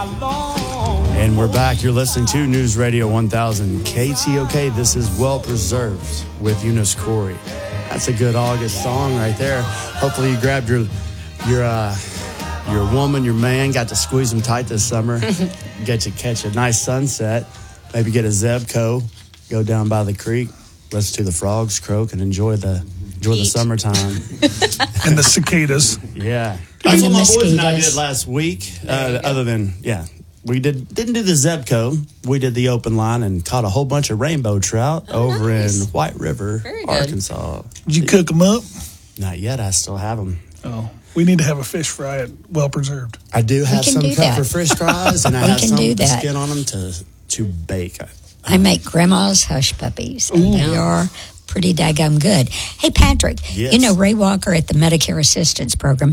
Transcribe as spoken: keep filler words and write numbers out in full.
And we're back. You're listening to News Radio one thousand K T O K. This is Well Preserved with Eunice Corey. That's a good August song right there. Hopefully you grabbed your your uh, your woman, your man, got to squeeze them tight this summer. Get to catch a nice sunset. Maybe get a Zebco, go down by the creek, listen to the frogs croak, and enjoy the enjoy the summertime and the cicadas. Yeah, that's what my boys and I did last week. Uh, other than yeah. We did, didn't do the Zebco. We did the open line and caught a whole bunch of rainbow trout oh, over nice. in White River, Arkansas. Did you cook them up? Not yet. I still have them. Oh, we need to have a fish fry at Well Preserved. I do have some do cut for fish fries, and I have some with skin on them to, to bake. I make grandma's hush puppies, and Ooh. they are pretty daggum good. Hey, Patrick, yes. you know Ray Walker at the Medicare Assistance Program